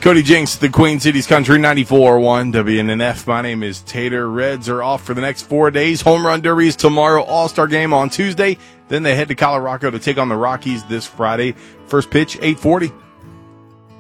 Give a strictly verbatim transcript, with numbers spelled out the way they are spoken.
Cody Jinks, the Queen Cities Country, ninety-four point one W N N F. My name is Tater. Reds are off for the next four days. Home Run Derby is tomorrow. All-Star Game on Tuesday. Then they head to Colorado to take on the Rockies this Friday. First pitch, eight forty.